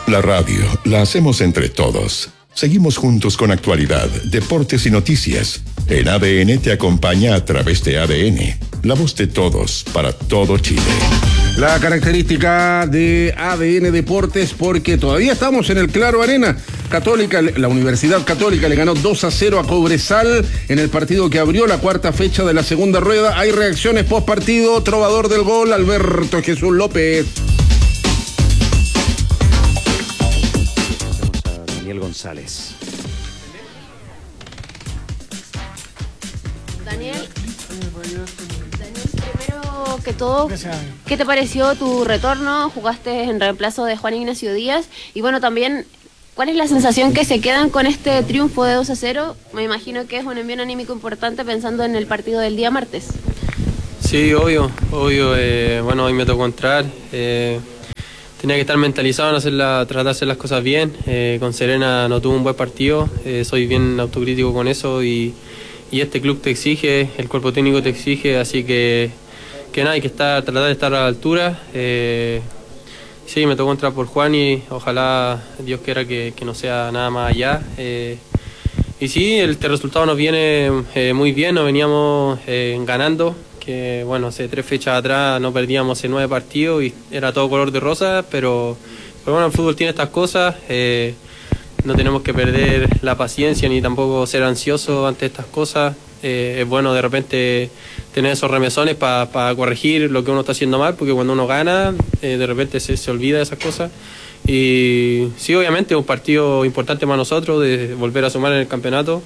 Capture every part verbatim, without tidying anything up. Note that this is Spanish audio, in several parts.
La radio la hacemos entre todos. Seguimos juntos con actualidad, deportes y noticias. En A D N te acompaña a través de A D N, la voz de todos para todo Chile. La característica de A D N Deportes, porque todavía estamos en el Claro Arena. Católica, la Universidad Católica le ganó dos a cero a Cobresal en el partido que abrió la cuarta fecha de la segunda rueda. Hay reacciones post partido. Trovador del gol, Alberto Jesús López. Daniel González. Daniel, Daniel, primero que todo, ¿qué te pareció tu retorno? Jugaste en reemplazo de Juan Ignacio Díaz y bueno, también, ¿cuál es la sensación que se quedan con este triunfo de dos a cero? Me imagino que es un envío anímico importante pensando en el partido del día martes. Sí, obvio, obvio. Eh, bueno, hoy me tocó entrar. Eh, tenía que estar mentalizado en hacerla, tratar de hacer las cosas bien. Eh, con Serena no tuve un buen partido. Eh, soy bien autocrítico con eso y, y este club te exige, el cuerpo técnico te exige, así que, que nada, hay que estar, tratar de estar a la altura. Eh, Sí, me tocó entrar por Juan y ojalá Dios quiera que, que no sea nada más allá. Eh, y sí, el, el resultado nos viene eh, muy bien, nos veníamos eh, ganando, que bueno, hace tres fechas atrás no perdíamos en nueve partidos y era todo color de rosa, pero, pero bueno, el fútbol tiene estas cosas, eh, no tenemos que perder la paciencia ni tampoco ser ansiosos ante estas cosas. Eh, es bueno de repente tener esos remesones para pa corregir lo que uno está haciendo mal, porque cuando uno gana eh, de repente se, se olvida de esas cosas. Y sí, obviamente es un partido importante para nosotros de volver a sumar en el campeonato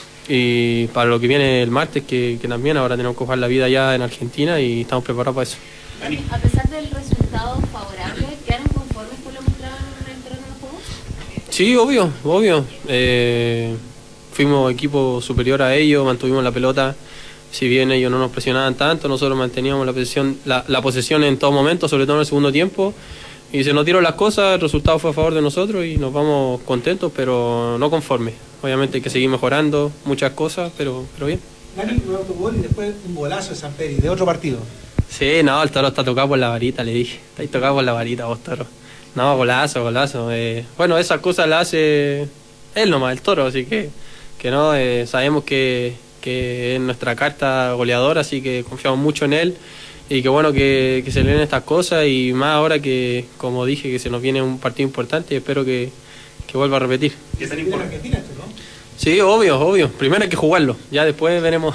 y para lo que viene el martes, que, que también ahora tenemos que jugar la vida ya en Argentina y estamos preparados para eso. A pesar del resultado favorable, ¿quedaron conformes con lo mostrado en el terreno de juego? Sí, obvio, obvio. Eh, fuimos equipo superior a ellos, mantuvimos la pelota. Si bien ellos no nos presionaban tanto, nosotros manteníamos la posesión, la, la posesión en todo momento, sobre todo en el segundo tiempo. Y se nos dieron las cosas, el resultado fue a favor de nosotros y nos vamos contentos, pero no conformes. Obviamente hay que seguir mejorando muchas cosas, pero, pero bien. Dani, un autogol y después un golazo de Samperi, de otro partido. Sí, no, el Toro está tocado por la varita, le dije. Está ahí tocado por la varita, vos, Toro. No, golazo, golazo. Eh, bueno, esas cosas las hace él nomás, el Toro, así que, que no, eh, sabemos que, que es nuestra carta goleadora, así que confiamos mucho en él. Y qué bueno que, que se leen estas cosas y más ahora que, como dije, que se nos viene un partido importante y espero que, que vuelva a repetir. ¿Qué tan importante esto, no? Sí, obvio, obvio. Primero hay que jugarlo, ya después veremos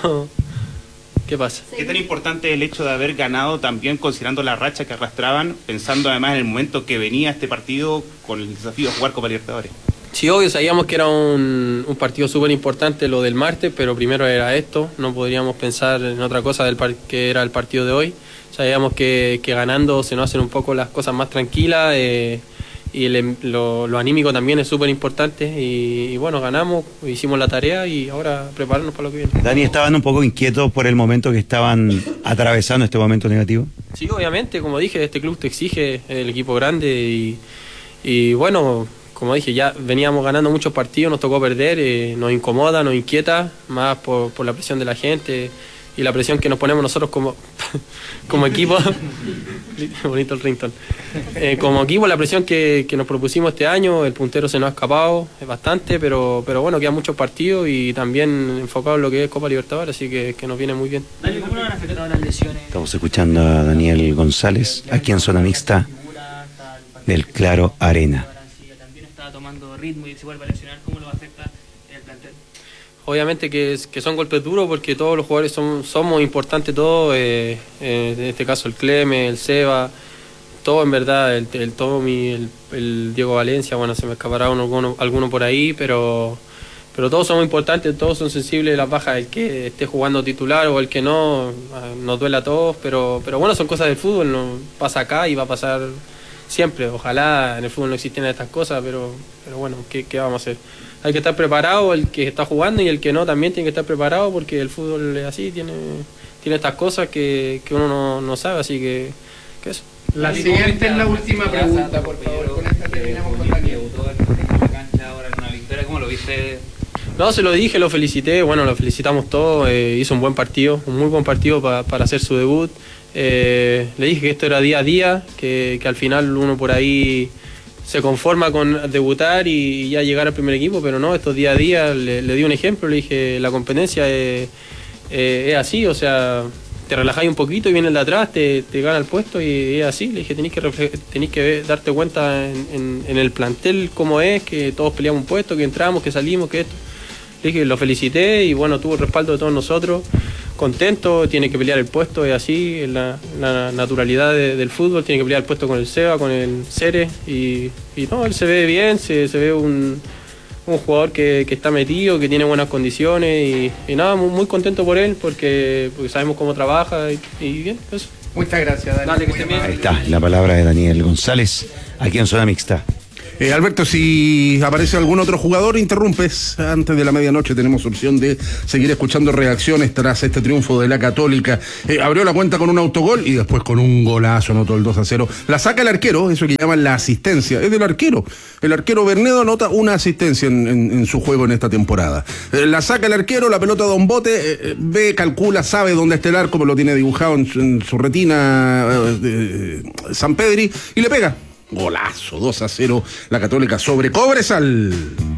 qué pasa. ¿Qué tan importante es el hecho de haber ganado también considerando la racha que arrastraban, pensando además en el momento que venía este partido con el desafío de jugar Copa Libertadores? Sí, obvio, sabíamos que era un, un partido súper importante lo del martes, pero primero era esto, no podríamos pensar en otra cosa del par que era el partido de hoy. Sabíamos que, que ganando se nos hacen un poco las cosas más tranquilas eh, y el, lo, lo anímico también es súper importante y, y bueno, ganamos, hicimos la tarea y ahora prepararnos para lo que viene. Dani, ¿estaban un poco inquietos por el momento que estaban atravesando este momento negativo? Sí, obviamente, como dije, este club te exige, el equipo grande y, y bueno... Como dije, ya veníamos ganando muchos partidos, nos tocó perder, eh, nos incomoda, nos inquieta, más por, por la presión de la gente y la presión que nos ponemos nosotros como, como equipo. Bonito el ringtone. Eh, como equipo, la presión que, que nos propusimos este año, el puntero se nos ha escapado, es bastante, pero, pero bueno, quedan muchos partidos y también enfocado en lo que es Copa Libertadores, así que, que nos viene muy bien. Dale, ¿cómo no van a afectar las lesiones? Estamos escuchando a Daniel González, aquí en Zona Mixta del Claro Arena. Tomando ritmo y se vuelve a lesionar, ¿cómo lo afecta el plantel? Obviamente que, es, que son golpes duros porque todos los jugadores son, somos importantes, todos, eh, eh, en este caso el Cleme, el Seba, todo en verdad, el, el Tommy, el, el Diego Valencia, bueno, se me escapará uno, uno, alguno por ahí, pero, pero todos somos importantes, todos son sensibles a las bajas, el que esté jugando titular o el que no, nos duele a todos, pero, pero bueno, son cosas del fútbol, no pasa acá y va a pasar siempre. Ojalá en el fútbol no existieran estas cosas, pero, pero bueno, ¿qué, ¿qué vamos a hacer? Hay que estar preparado, el que está jugando y el que no también tiene que estar preparado porque el fútbol es así, tiene, tiene estas cosas que, que uno no, no sabe, así que, que eso. La siguiente es la última pregunta, por favor, con esta terminamos con Daniel. ¿Cómo lo viste? No, se lo dije, lo felicité, bueno, lo felicitamos todos, eh, hizo un buen partido, un muy buen partido pa, para hacer su debut. Eh, le dije que esto era día a día, que, que al final uno por ahí se conforma con debutar y ya llegar al primer equipo, pero no, estos día a día le, le di un ejemplo, le dije, la competencia es, eh, es así, o sea, te relajáis un poquito y viene el de atrás, te, te gana el puesto y es así. Le dije, tenéis que, tenéis que ver, darte cuenta en, en, en el plantel cómo es, que todos peleamos un puesto, que entramos, que salimos, que esto. Le dije, lo felicité y bueno, tuvo el respaldo de todos nosotros, contento, tiene que pelear el puesto, es así, es la, la naturalidad de, del fútbol, tiene que pelear el puesto con el Seba, con el Cere y, y no, él se ve bien, se, se ve un, un jugador que, que está metido, que tiene buenas condiciones y, y nada, muy, muy contento por él porque, porque sabemos cómo trabaja y, y bien, eso. Muchas gracias, Dani. Dale, que esté bien. Ahí está, la palabra de Daniel González, aquí en Zona Mixta. Eh, Alberto, si aparece algún otro jugador, interrumpes. Antes de la medianoche tenemos opción de seguir escuchando reacciones tras este triunfo de la Católica. Eh, abrió la cuenta con un autogol y después con un golazo, anotó el dos a cero. La saca el arquero, eso que llaman la asistencia. Es del arquero. El arquero Bernedo anota una asistencia en, en, en su juego en esta temporada. Eh, la saca el arquero, la pelota da un bote, eh, ve, calcula, sabe dónde está el arco, como lo tiene dibujado en su, en su retina eh, eh, San Pedri, y le pega. Golazo, dos a cero, la Católica sobre Cobresal.